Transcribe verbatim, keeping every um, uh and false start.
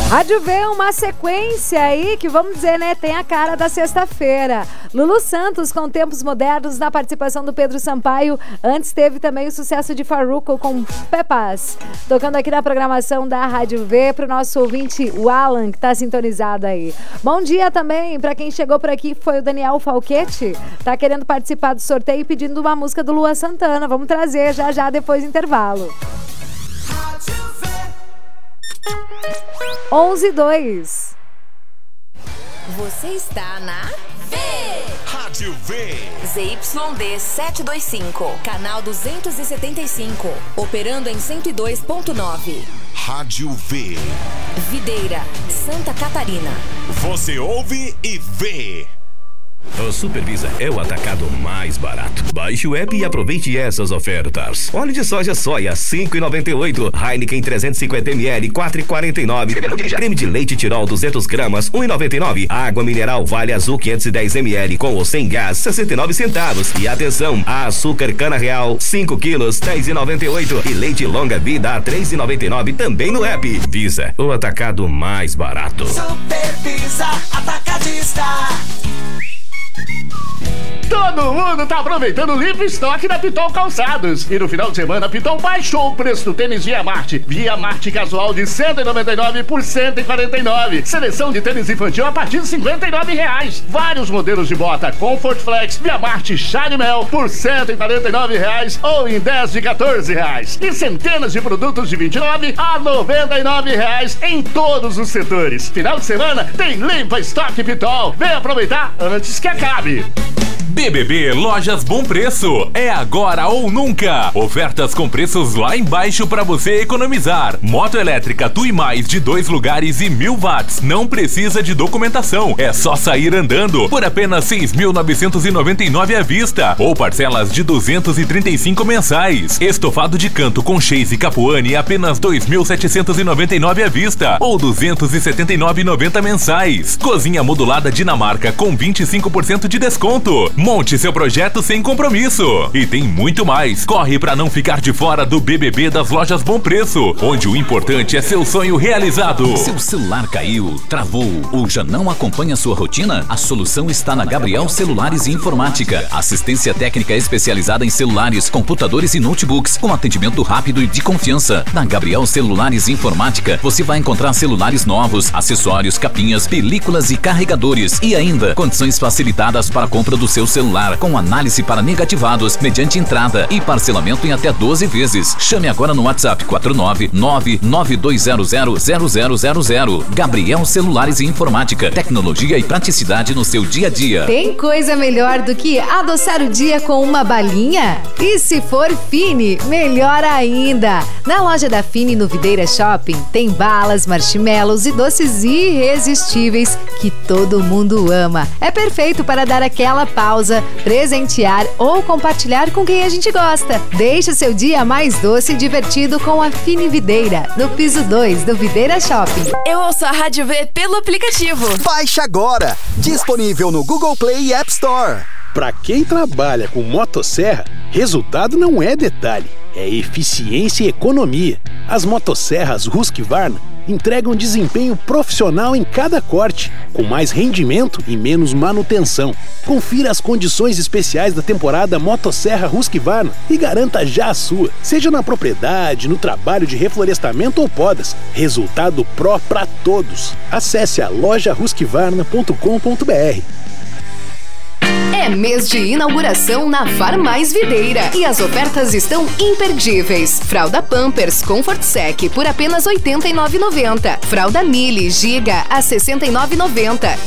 Rádio V, uma sequência aí que, vamos dizer, né, tem a cara da sexta-feira. Lulu Santos com Tempos Modernos na participação do Pedro Sampaio. Antes teve também o sucesso de Farruko com Pepas. Tocando aqui na programação da Rádio V pro nosso ouvinte, o Alan, que tá sintonizado aí. Bom dia também para quem chegou por aqui, foi o Daniel Falquete. Tá querendo participar do sorteio e pedindo uma música do Luan Santana. Vamos trazer já já depois do intervalo. onze e dois. Você está na V. Rádio V. Z Y D setecentos e vinte e cinco, canal duzentos e setenta e cinco, operando em cento e dois ponto nove. Rádio V. Videira, Santa Catarina. Você ouve e vê. O Supervisa é o atacado mais barato. Baixe o app e aproveite essas ofertas. Óleo de soja soia cinco reais e noventa e oito. Heineken trezentos e cinquenta mililitros quatro reais e quarenta e nove. Creme de leite Tirol duzentos gramas um real e noventa e nove. Água mineral Vale Azul quinhentos e dez mililitros com ou sem gás sessenta e nove centavos. E atenção, açúcar cana real cinco quilos dez reais e noventa e oito. E leite longa vida a três reais e noventa e nove também no app. Visa, o atacado mais barato. Supervisa Atacadista. Todo mundo tá aproveitando o livre estoque da Pitol Calçados. E no final de semana, a Pitol baixou o preço do tênis Via Marte. Via Marte casual de cento e noventa e nove por cento e quarenta e nove. Seleção de tênis infantil a partir de cinquenta e nove reais. Vários modelos de bota Comfort Flex, Via Marte Shine Mel por cento e quarenta e nove reais ou em dez de quatorze reais. E centenas de produtos de vinte e nove a noventa e nove reais em todos os setores. Final de semana tem limpa estoque Pitol. Vem aproveitar antes que acabe. B B B Lojas Bom Preço. É agora ou nunca. Ofertas com preços lá embaixo para você economizar. Moto elétrica Tui Mais de dois lugares e mil watts. Não precisa de documentação. É só sair andando por apenas seis mil novecentos e noventa e nove à vista ou parcelas de duzentos e trinta e cinco mensais. Estofado de canto com Chase Capuane apenas dois mil setecentos e noventa e nove à vista ou duzentos e setenta e nove reais e noventa mensais. Cozinha modulada Dinamarca com vinte e cinco por cento de desconto. Monte seu projeto sem compromisso. E tem muito mais. Corre para não ficar de fora do B B B das Lojas Bom Preço, onde o importante é seu sonho realizado. Seu celular caiu, travou ou já não acompanha sua rotina? A solução está na Gabriel Celulares e Informática. Assistência técnica especializada em celulares, computadores e notebooks, com atendimento rápido e de confiança. Na Gabriel Celulares e Informática, você vai encontrar celulares novos, acessórios, capinhas, películas e carregadores. E ainda, condições facilitadas para a compra do seu celular, com análise para negativados, mediante entrada e parcelamento em até doze vezes. Chame agora no WhatsApp quatro nove nove nove dois zero zero zero zero zero zero. Gabriel Celulares e Informática. Tecnologia e praticidade no seu dia a dia. Tem coisa melhor do que adoçar o dia com uma balinha? E se for Fini, melhor ainda! Na loja da Fini no Videira Shopping tem balas, marshmallows e doces irresistíveis que todo mundo ama. É perfeito para dar aquela pausa, presentear ou compartilhar com quem a gente gosta. Deixe o seu dia mais doce e divertido com a Fini Videira, no piso dois do Videira Shopping. Eu ouço a Rádio V pelo aplicativo. Baixe agora! Disponível no Google Play e App Store. Para quem trabalha com motosserra, resultado não é detalhe, é eficiência e economia. As motosserras Husqvarna entregam desempenho profissional em cada corte, com mais rendimento e menos manutenção. Confira as condições especiais da temporada Motosserra Husqvarna e garanta já a sua, seja na propriedade, no trabalho de reflorestamento ou podas. Resultado pró para todos. Acesse a loja husqvarna ponto com ponto br. É mês de inauguração na Farmais Videira e as ofertas estão imperdíveis. Fralda Pampers Comfort Sec por apenas oitenta e nove reais e noventa centavos. Fralda Mili Giga a sessenta e nove reais e noventa centavos.